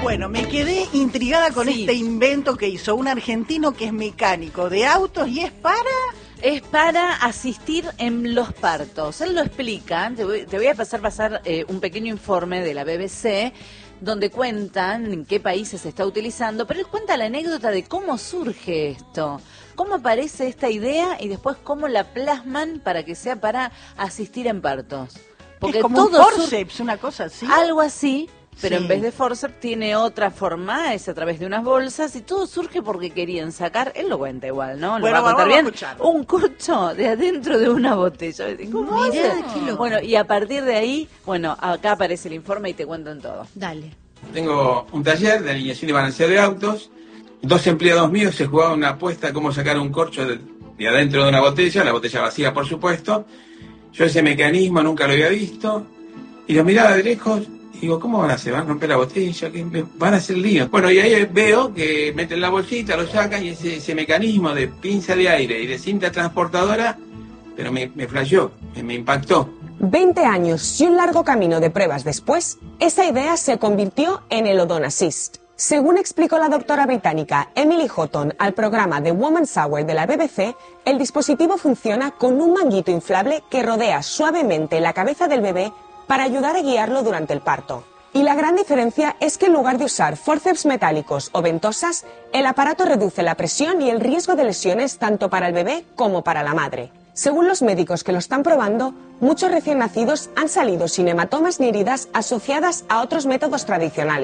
Bueno, me quedé intrigada con Sí. este invento que hizo un argentino que es mecánico de autos y es para asistir en los partos. Él lo explica, te voy a pasar un pequeño informe de la BBC, donde cuentan en qué países se está utilizando, pero él cuenta la anécdota de cómo surge esto, cómo aparece esta idea y después cómo la plasman para que sea para asistir en partos. Porque es como un forceps, una cosa así. Algo así. Pero Sí. en vez de forceps tiene otra forma, es a través de unas bolsas y todo surge porque querían sacar, él lo cuenta igual, ¿no? Bueno, lo va a contar vamos a bien, escuchar. un corcho de adentro de una botella. ¿Cómo Mirá, hace? qué loco. Bueno, y a partir de ahí, bueno, acá aparece el informe y te cuentan todo. Dale. Tengo un taller de alineación y balanceo de autos. 2 empleados míos se jugaban una apuesta a cómo sacar un corcho de adentro de una botella, la botella vacía por supuesto. Yo ese mecanismo nunca lo había visto y lo miraba de lejos y digo, ¿cómo van a hacer? ¿Van a romper la botella? ¿Qué? Van a hacer lío. Bueno, y ahí veo que meten la bolsita, lo sacan y ese mecanismo de pinza de aire y de cinta transportadora, pero me flasheó, me impactó. 20 años y un largo camino de pruebas después, esa idea se convirtió en el Odon Assist. Según explicó la doctora británica Emily Houghton al programa The Woman's Hour de la BBC, el dispositivo funciona con un manguito inflable que rodea suavemente la cabeza del bebé para ayudar a guiarlo durante el parto. Y la gran diferencia es que en lugar de usar forceps metálicos o ventosas, el aparato reduce la presión y el riesgo de lesiones tanto para el bebé como para la madre. Según los médicos que lo están probando, muchos recién nacidos han salido sin hematomas ni heridas asociadas a otros métodos tradicionales.